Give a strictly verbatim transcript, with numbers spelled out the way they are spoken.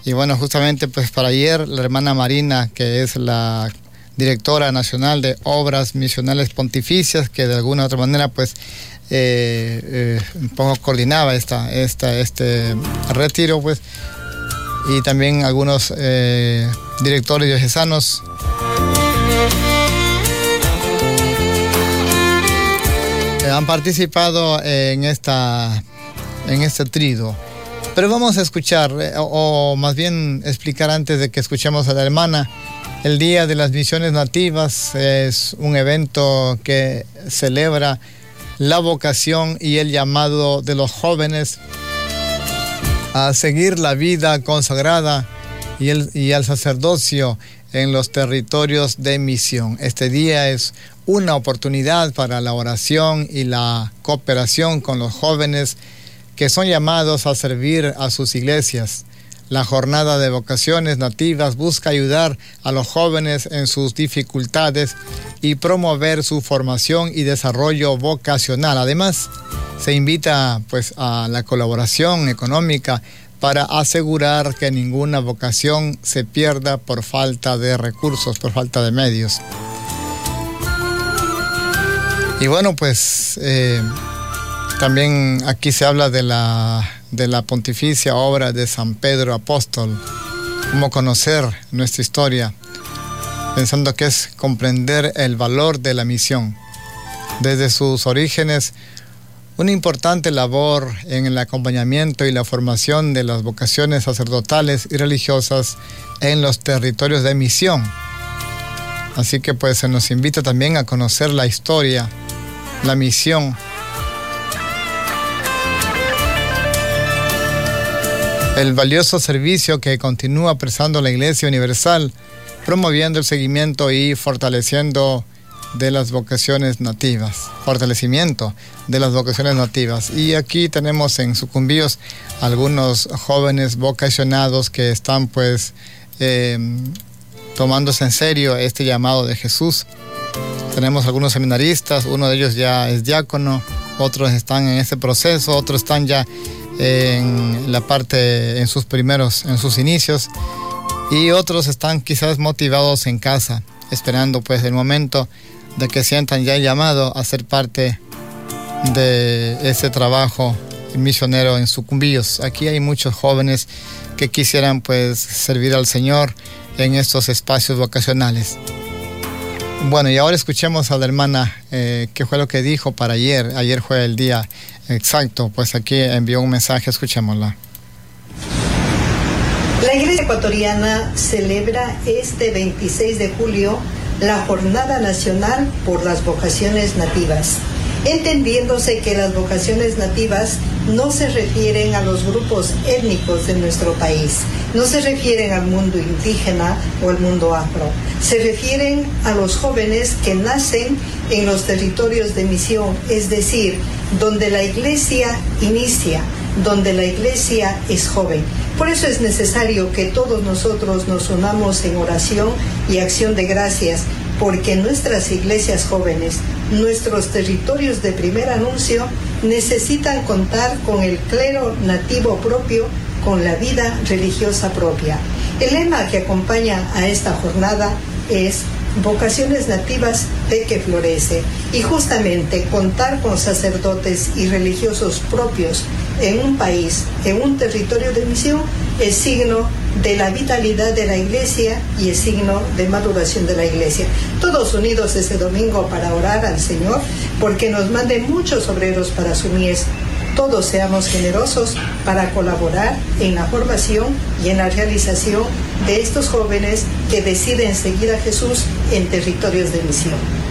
Y bueno, justamente pues para ayer la hermana Marina, que es la directora nacional de Obras Misionales Pontificias, que de alguna u otra manera pues eh, eh, un poco coordinaba esta, esta, este retiro, pues, y también algunos eh, directores diocesanos. Han participado en esta en este triduo. Pero vamos a escuchar, o, o más bien explicar antes de que escuchemos a la hermana. El Día de las Misiones Nativas es un evento que celebra la vocación y el llamado de los jóvenes a seguir la vida consagrada y, el, y al sacerdocio en los territorios de misión. Este día es una oportunidad para la oración y la cooperación con los jóvenes que son llamados a servir a sus iglesias. La jornada de vocaciones nativas busca ayudar a los jóvenes en sus dificultades y promover su formación y desarrollo vocacional. Además, se invita pues a la colaboración económica para asegurar que ninguna vocación se pierda por falta de recursos, por falta de medios. Y bueno, pues eh, también aquí se habla de la, de la pontificia obra de San Pedro Apóstol, cómo conocer nuestra historia, pensando que es comprender el valor de la misión. Desde sus orígenes, una importante labor en el acompañamiento y la formación de las vocaciones sacerdotales y religiosas en los territorios de misión. Así que pues se nos invita también a conocer la historia, la misión, el valioso servicio que continúa prestando la Iglesia Universal, promoviendo el seguimiento y fortaleciendo de las vocaciones nativas, fortalecimiento de las vocaciones nativas. Y aquí tenemos en Sucumbíos algunos jóvenes vocacionados que están pues eh, tomándose en serio este llamado de Jesús. Tenemos algunos seminaristas, uno de ellos ya es diácono, otros están en este proceso, otros están ya en la parte, en sus primeros, en sus inicios, y otros están quizás motivados en casa, esperando pues el momento de que sientan ya el llamado a ser parte de ese trabajo misionero en Sucumbíos. Aquí hay muchos jóvenes que quisieran pues servir al Señor en estos espacios vocacionales. Bueno, y ahora escuchemos a la hermana eh, qué fue lo que dijo para ayer. Ayer fue el día exacto, pues aquí envió un mensaje, escuchémosla. La Iglesia Ecuatoriana celebra este veintiséis de julio la Jornada Nacional por las Vocaciones Nativas, entendiéndose que las vocaciones nativas no se refieren a los grupos étnicos de nuestro país, no se refieren al mundo indígena o al mundo afro, se refieren a los jóvenes que nacen en los territorios de misión, es decir, donde la Iglesia inicia, donde la Iglesia es joven. Por eso es necesario que todos nosotros nos unamos en oración y acción de gracias, porque nuestras iglesias jóvenes, nuestros territorios de primer anuncio, necesitan contar con el clero nativo propio, con la vida religiosa propia. El lema que acompaña a esta jornada es Vocaciones Nativas, fe que florece, y justamente contar con sacerdotes y religiosos propios en un país, en un territorio de misión, es signo de la vitalidad de la Iglesia y es signo de maduración de la Iglesia. Todos unidos ese domingo para orar al Señor, porque nos mande muchos obreros para su mies. Todos seamos generosos para colaborar en la formación y en la realización de estos jóvenes que deciden seguir a Jesús en territorios de misión.